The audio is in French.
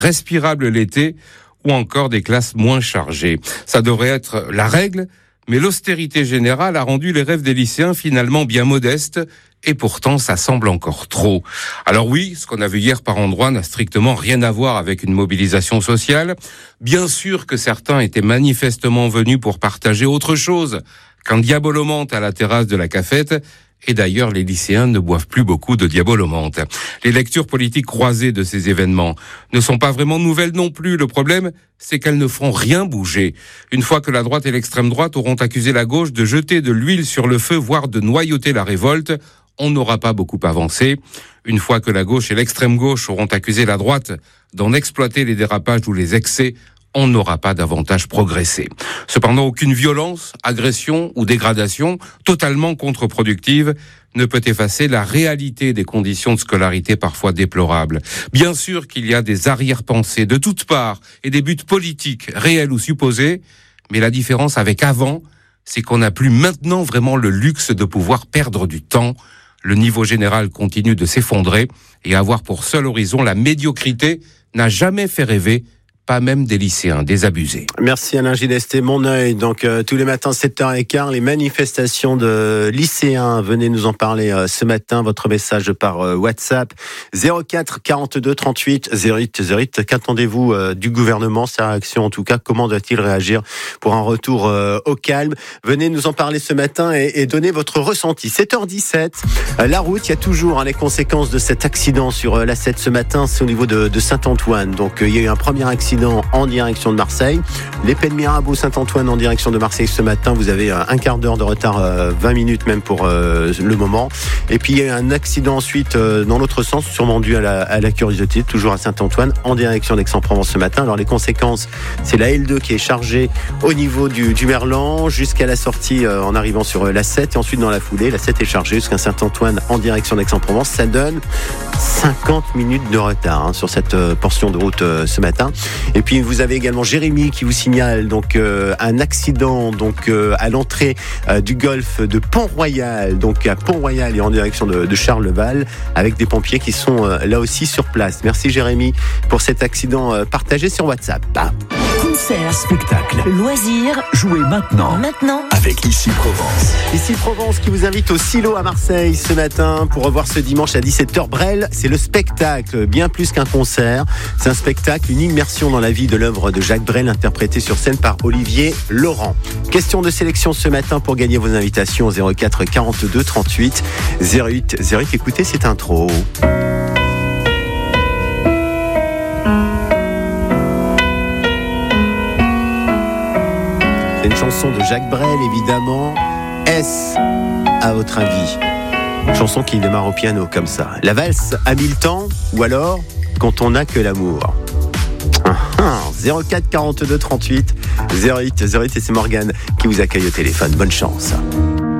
respirables l'été ou encore des classes moins chargées. Ça devrait être la règle, mais l'austérité générale a rendu les rêves des lycéens finalement bien modestes. Et pourtant, ça semble encore trop. Alors oui, ce qu'on a vu hier par endroits n'a strictement rien à voir avec une mobilisation sociale. Bien sûr que certains étaient manifestement venus pour partager autre chose qu'un diabolomante à la terrasse de la cafette. Et d'ailleurs, les lycéens ne boivent plus beaucoup de diabolomante. Les lectures politiques croisées de ces événements ne sont pas vraiment nouvelles non plus. Le problème, c'est qu'elles ne feront rien bouger. Une fois que la droite et l'extrême droite auront accusé la gauche de jeter de l'huile sur le feu, voire de noyauter la révolte, on n'aura pas beaucoup avancé. Une fois que la gauche et l'extrême gauche auront accusé la droite d'en exploiter les dérapages ou les excès, on n'aura pas davantage progressé. Cependant, aucune violence, agression ou dégradation totalement contre-productive ne peut effacer la réalité des conditions de scolarité parfois déplorables. Bien sûr qu'il y a des arrière-pensées de toutes parts et des buts politiques réels ou supposés, mais la différence avec avant, c'est qu'on n'a plus maintenant vraiment le luxe de pouvoir perdre du temps. Le niveau général continue de s'effondrer et avoir pour seul horizon la médiocrité n'a jamais fait rêver, pas même des lycéens désabusés. Merci Alain Gilesté, mon œil. Donc tous les matins 7h15, les manifestations de lycéens. Venez nous en parler ce matin. Votre message par WhatsApp 04 42 38 08 08. Qu'attendez-vous du gouvernement, sa réaction en tout cas? Comment doit-il réagir pour un retour au calme? Venez nous en parler ce matin et donner votre ressenti. 7h17, la route, il y a toujours les conséquences de cet accident sur l'A7 ce matin. C'est au niveau de Saint-Antoine. Donc il y a eu un premier accident en direction de Marseille. L'Épée de Mirabeau Saint-Antoine en direction de Marseille ce matin. Vous avez un quart d'heure de retard, 20 minutes même pour le moment. Et puis il y a eu un accident ensuite dans l'autre sens, sûrement dû à la curiosité, toujours à Saint-Antoine en direction d'Aix-en-Provence ce matin. Alors les conséquences, c'est la L2 qui est chargée au niveau du Merlan jusqu'à la sortie en arrivant sur la 7 et ensuite dans la foulée, la 7 est chargée jusqu'à Saint-Antoine en direction d'Aix-en-Provence. Ça donne 50 minutes de retard sur cette portion de route ce matin. Et puis vous avez également Jérémy qui vous signale donc un accident donc à l'entrée du golfe de Pont-Royal, donc à Pont-Royal et en direction de Charleval, avec des pompiers qui sont là aussi sur place. Merci Jérémy pour cet accident partagé sur WhatsApp. Concert, spectacle, loisirs, jouez maintenant avec Ici Provence. Ici Provence qui vous invite au Silo à Marseille ce matin pour revoir ce dimanche à 17h Brel. C'est le spectacle, bien plus qu'un concert. C'est un spectacle, une immersion dans la vie de l'œuvre de Jacques Brel, interprétée sur scène par Olivier Laurent. Question de sélection ce matin pour gagner vos invitations au 04 42 38 08 08. Écoutez cette intro. C'est une chanson de Jacques Brel, évidemment. Est-ce, à votre avis, une chanson qui démarre au piano comme ça? La valse à 1000 temps, ou alors Quand on n'a que l'amour? 04 42 38 08 08, et c'est Morgane qui vous accueille au téléphone. Bonne chance.